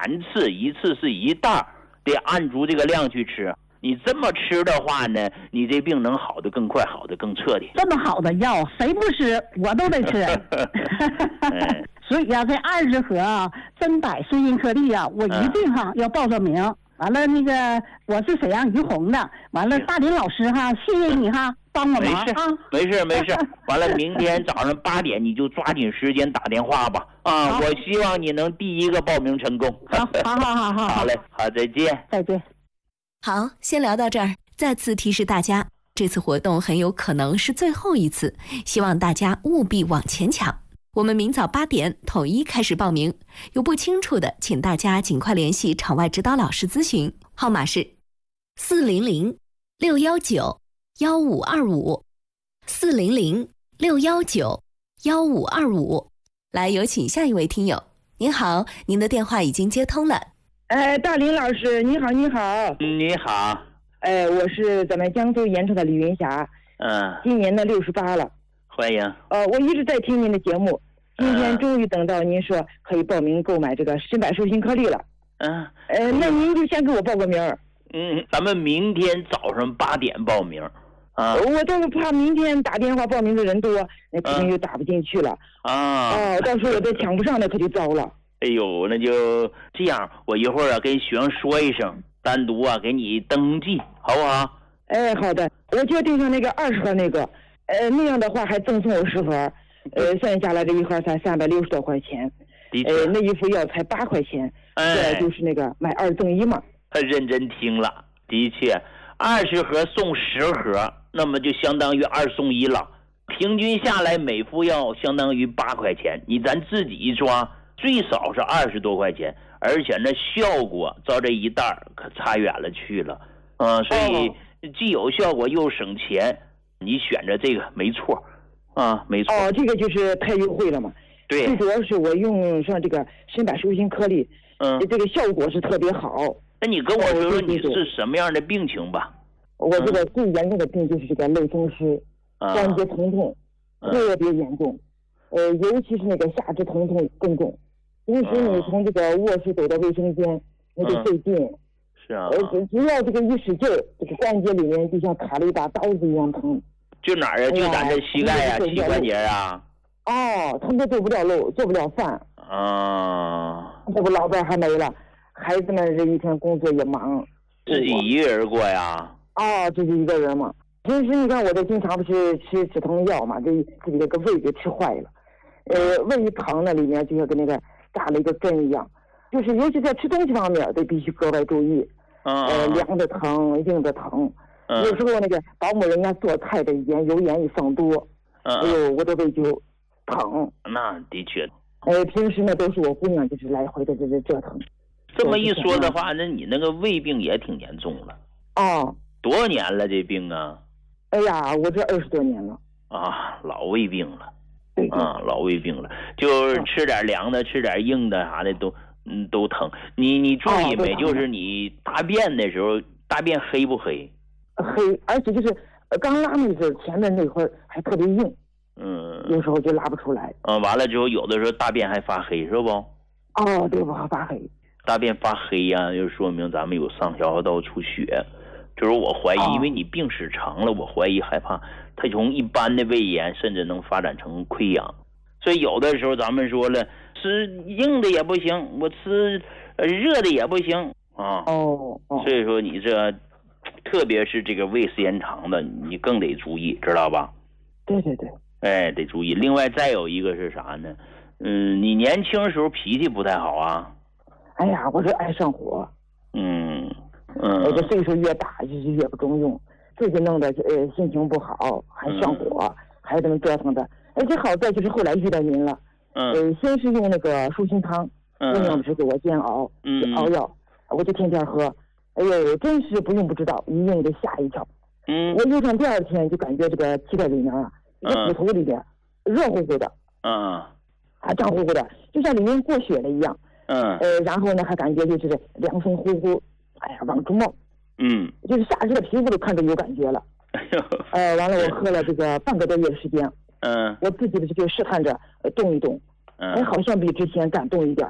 次，一次是1袋，得按足这个量去吃。你这么吃的话呢，你这病能好得更快，好得更彻底。 这么好的药，谁不吃我都得吃。所以啊，这20盒珍柏顺心颗粒啊，我一定要报个名。完了，那个我是沈阳于红的。完了，大林老师谢谢你帮我忙啊。 没事。完了，明天早上8点你就抓紧时间打电话吧。我希望你能第一个报名成功。 好。 好嘞，好，再见。 再见。 好，先聊到这儿。再次提示大家，这次活动很有可能是最后一次，希望大家务必往前抢。我们明早8点统一开始报名，有不清楚的，请大家尽快联系场外指导老师咨询，号码是400-619-1525，400-619-1525。来，有请下一位听友。您好，您的电话已经接通了。 大林老师，你好。 你好。 我是咱们江苏盐城的李云霞。今年的68了。 欢迎。 我一直在听您的节目，今天终于等到您说可以报名购买这个珍柏寿星颗粒了。那您就先给我报个名。 咱们明天早上8点报名。 我倒是怕明天打电话报名的人多，那肯定就打不进去了。到时候我再抢不上，那可就糟了。 哎呦，那就这样，我一会儿跟学生说一声，单独给你登记，好不好？ 好的，我就订上那个20盒那个，那样的话还赠送我10盒，算下来这一盒才360多块钱，那一副药才8块钱，这就是那个买2赠1嘛。 认真听了，的确，20盒送10盒，那么就相当于2送1了，平均下来每副药相当于8块钱，咱自己抓最少是20多块钱，而且那效果照这一袋可差远了去了。所以既有效果又省钱，你选择这个没错。没错。 这个就是太优惠了嘛。 对。 最主要是我用上这个珍柏寿星颗粒，这个效果是特别好。 那你跟我说说你是什么样的病情吧？ 我这个最严重的病就是这个类风湿，关节疼痛特别严重，尤其是那个下肢疼痛更重。平时你从这个卧室走到卫生间，那就费劲。 是啊。 只要这个一使劲，这个关节里面就像卡了一把刀子一样疼。 就哪儿啊？就咱这膝盖啊，膝关节啊。 疼得做不了路，做不了饭。这不老伴还没了，孩子们这一天工作也忙。 自己一个人过呀？ 自己一个人嘛。平时你看我这经常不是吃止疼药嘛，这自己这个胃给吃坏了。胃一疼呢，里面就像跟那个扎了一个针一样，就是尤其在吃东西方面得必须格外注意。凉的疼，硬的疼。有时候那个保姆人家做菜的油盐一放多，我的胃就疼。 那的确。 平时呢都是我姑娘就是来回的折腾。 这么一说的话，那你那个胃病也挺严重了。多少年了这病啊？ 哎呀，我这20多年了。 老胃病了。老胃病了，就是吃点凉的，吃点硬的啥的都疼。你注意没？就是你大便的时候，大便黑不黑？ 黑，而且就是刚拉那阵前面那会儿还特别硬。有时候就拉不出来。 完了之后有的时候大便还发黑，是不？ 对吧？发黑。 大便发黑呀，就说明咱们有上消化道出血。就是我怀疑，因为你病史长了，我怀疑害怕它从一般的胃炎甚至能发展成溃疡。所以有的时候咱们说了，吃硬的也不行，我吃热的也不行所以说你这特别是这个胃时间长的，你更得注意，知道吧？ 对。 得注意。另外再有一个是啥呢？你年轻时候脾气不太好啊？ 哎呀，我这爱上火。这岁数越大就是越不中用，自己弄得心情不好，还上火，还这么折腾的。这好在就是后来遇到您了。先是用那个舒心汤，姑娘不是给我煎熬，熬药，我就天天喝。哎呦，真是不用不知道，一用就吓一跳。我用上第2天就感觉这个脐带里面这个骨头里面热乎乎的，胀乎乎的，就像里面过血了一样。然后呢还感觉就是凉风呼呼，哎呀往出冒。就是下肢的皮肤都看着有感觉了。完了我喝了这个半个多月的时间。我自己就试探着动一动，好像比之前敢动一点了。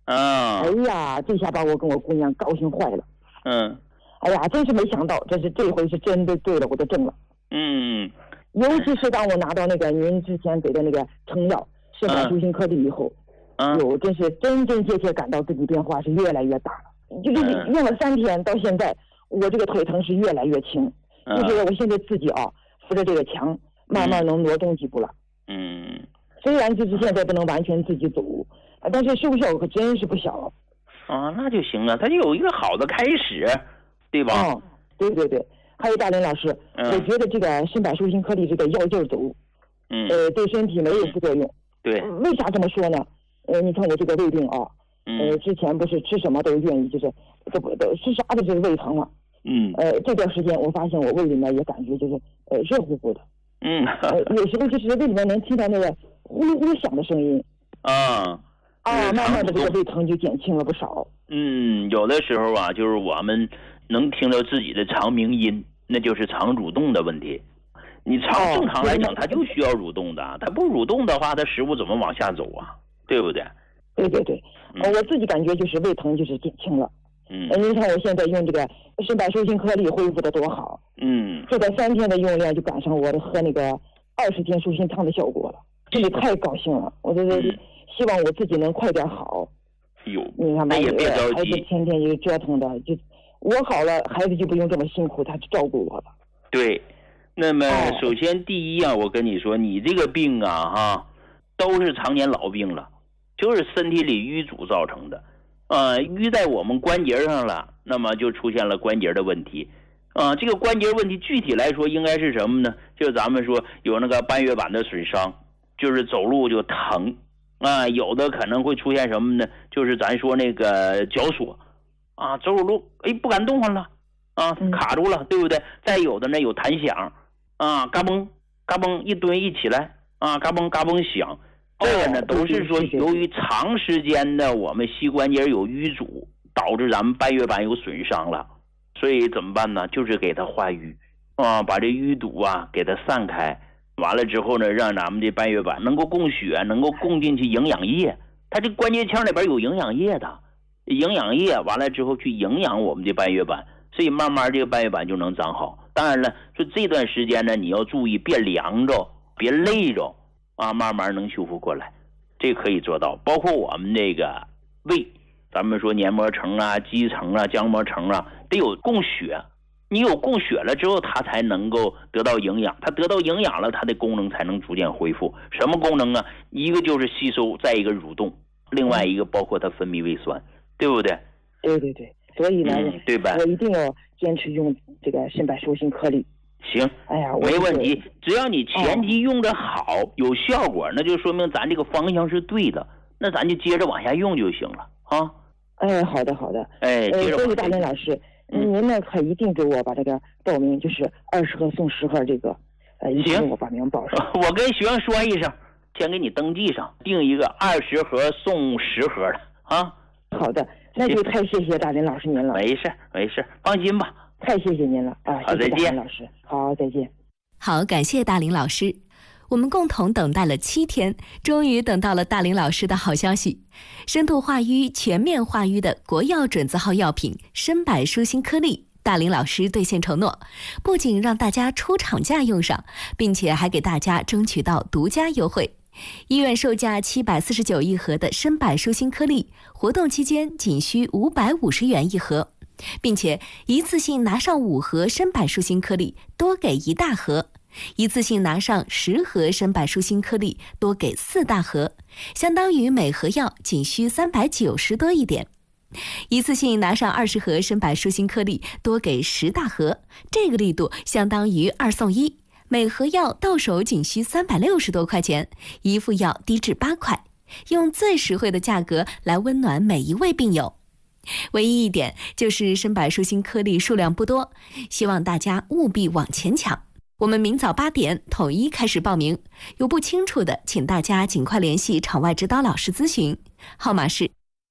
啊！ 哎呀，这下把我跟我姑娘高兴坏了。哎呀，真是没想到，这回是真的对了我的症了。尤其是当我拿到那个您之前给的那个成药肾柏舒心颗粒以后，真是真切感到自己变化是越来越大了。就是用了3天到现在，我这个腿疼是越来越轻，就是我现在自己扶着这个墙，慢慢能挪动几步了。虽然就是现在不能完全自己走，但是收效可真是不小。 那就行了，它就有一个好的开始，对吧？ 对。还有大林老师，我觉得这个肾柏舒心颗粒这个药劲儿走，对身体没有副作用。 对。 为啥这么说呢？你看我这个胃病之前不是吃什么都愿意，就是都吃啥的这个胃疼了。这段时间我发现我胃里面也感觉就是热乎乎的。有时候就是胃里面能听到那个呼噜呼噜响的声音。慢慢的这个胃疼就减轻了不少。 有的时候就是我们能听到自己的肠鸣音，那就是肠蠕动的问题。你肠正常来讲它就需要蠕动的，它不蠕动的话，它食物怎么往下走啊？对不对？ 对。我自己感觉就是胃疼就是减轻了。您看我现在用这个肾柏舒心颗粒恢复的多好。这个3天的用量就赶上我的喝那个20天舒心汤的效果了，真是太高兴了。我希望我自己能快点好。你看吧， 也别着急， 孩子天天就折腾的，就我好了，孩子就不用这么辛苦，他就照顾我了。 对，那么首先第一我跟你说，你这个病都是常年老病了，就是身体里淤阻造成的。淤在我们关节上了，那么就出现了关节的问题。这个关节问题具体来说应该是什么呢？就是咱们说有那个半月板的损伤，就是走路就疼。有的可能会出现什么呢？就是咱说那个脚锁走路不敢动弹了卡住了，对不对？再有的呢有弹响嘎嘣嘎嘣一蹲一起来嘎嘣嘎嘣响，这个呢都是说由于长时间的我们膝关节有淤阻，导致咱们半月板有损伤了。所以怎么办呢？就是给它化瘀把这淤堵给它散开。完了之后呢，让咱们这半月板能够供血，能够供进去营养液。它这关节腔里边有营养液的，营养液完了之后去营养我们这半月板，所以慢慢这个半月板就能长好。当然了，说这段时间呢，你要注意别凉着，别累着慢慢能修复过来，这可以做到。包括我们这个胃，咱们说黏膜层肌层浆膜层得有供血。你有供血了之后，它才能够得到营养，它得到营养了，它的功能才能逐渐恢复。什么功能啊？一个就是吸收，再一个蠕动，另外一个包括它分泌胃酸，对不对？ 对。所以呢， 对吧？ 我一定要坚持用这个肾柏舒心颗粒。 行， 哎呀， 没问题。只要你前期用着好，有效果，那就说明咱这个方向是对的，那咱就接着往下用就行了好的。 接着所以大林老师。您呢可一定给我把这个报名，就是20盒送10盒这个，一定给我把名报上。 我跟学生说一声，先给你登记上，定一个20盒送10盒的好的，那就太谢谢大林老师您了。 没事，放心吧。 太谢谢您了好，再见， 老师。好，再见。 好，感谢大林老师。我们共同等待了7天，终于等到了大林老师的好消息。深度化瘀、全面化瘀的国药准字号药品肾柏舒心颗粒，大林老师兑现承诺，不仅让大家出厂价用上，并且还给大家争取到独家优惠。医院售价749一盒的肾柏舒心颗粒，活动期间仅需550元一盒，并且一次性拿上5盒肾柏舒心颗粒，多给1大盒。一次性拿上10盒肾柏舒心颗粒，多给4大盒，相当于每盒药仅需390多一点。一次性拿上20盒肾柏舒心颗粒，多给10大盒，这个力度相当于2送1，每盒药到手仅需360多块钱，一副药低至8块，用最实惠的价格来温暖每一位病友。唯一一点就是肾柏舒心颗粒数量不多，希望大家务必往前抢。我们明早8点统一开始报名，有不清楚的，请大家尽快联系场外指导老师咨询，号码是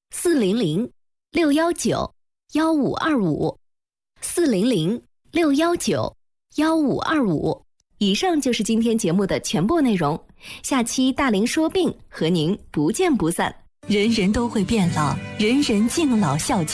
400-619-1525 400-619-1525。以上就是今天节目的全部内容，下期大林说病和您不见不散。 人人都会变老，人人敬老孝亲。